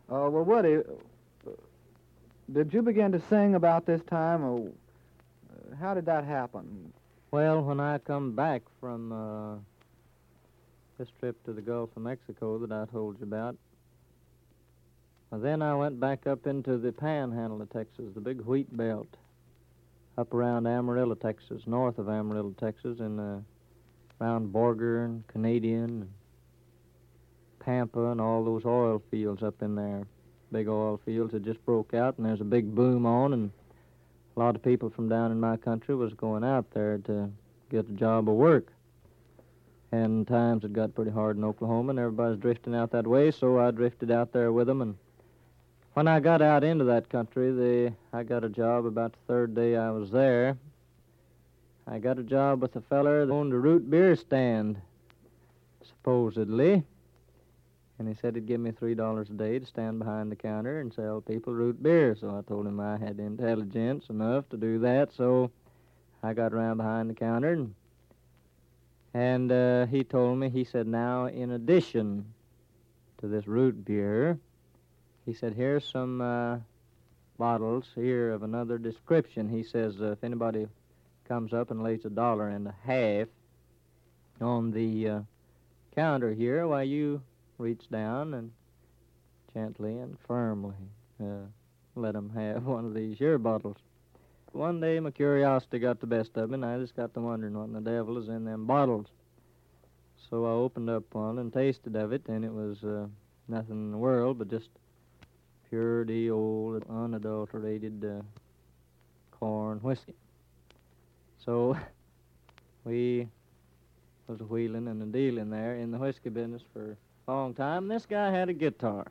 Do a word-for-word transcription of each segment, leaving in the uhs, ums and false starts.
Uh, well, Woody, uh, did you begin to sing about this time, or uh, how did that happen? Well, when I come back from uh, this trip to the Gulf of Mexico that I told you about, well, then I went back up into the panhandle of Texas, the big wheat belt, up around Amarillo, Texas, north of Amarillo, Texas, and uh, around Borger and Canadian and Pampa and all those oil fields up in there. Big oil fields that just broke out, and there's a big boom on, and a lot of people from down in my country was going out there to get a job of work. And times it got pretty hard in Oklahoma, and everybody's drifting out that way, so I drifted out there with them. And when I got out into that country, they, I got a job about the third day I was there. I got a job with a feller that owned a root beer stand, supposedly. And he said he'd give me three dollars a day to stand behind the counter and sell people root beer. So I told him I had intelligence enough to do that. So I got around behind the counter, and, and uh, he told me, he said, now, in addition to this root beer, he said, here's some uh, bottles here of another description. He says, uh, if anybody comes up and lays a dollar and a half on the uh, counter here, why, you reach down and gently and firmly uh, let them have one of these here bottles. One day my curiosity got the best of me, and I just got to wondering what in the devil is in them bottles. So I opened up one and tasted of it, and it was uh, nothing in the world but just purity, old, unadulterated uh, corn whiskey. So we was a wheeling and a dealing there in the whiskey business for a long time. This guy had a guitar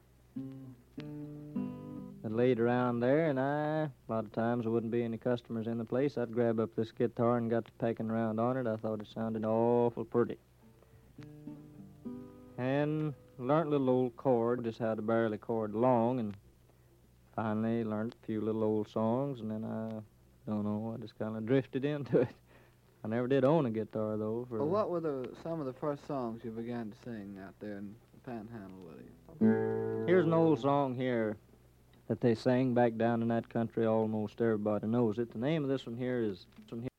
that laid around there, and I, a lot of times there wouldn't be any customers in the place. I'd grab up this guitar and got to pecking around on it. I thought it sounded awful pretty. And learned a little old chord, just how to barely chord along, and finally learned a few little old songs, and then I don't know, I just kind of drifted into it. I never did own a guitar, though. For Well, what were the some of the first songs you began to sing out there in the Panhandle, Woody? Here's an old song here that they sang back down in that country. Almost everybody knows it. The name of this one here is...